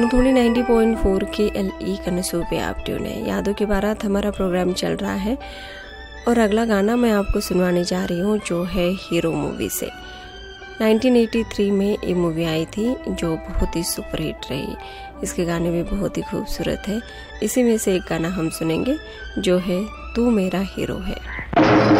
थोड़ी 90.4 के LE कनसू पे आप ट्यून है। यादों की बारात हमारा प्रोग्राम चल रहा है और अगला गाना मैं आपको सुनवाने जा रही हूँ जो है हीरो मूवी से। 1983 में ये मूवी आई थी जो बहुत ही सुपरहिट रही। इसके गाने भी बहुत ही खूबसूरत है। इसी में से एक गाना हम सुनेंगे जो है तू मेरा हीरो है।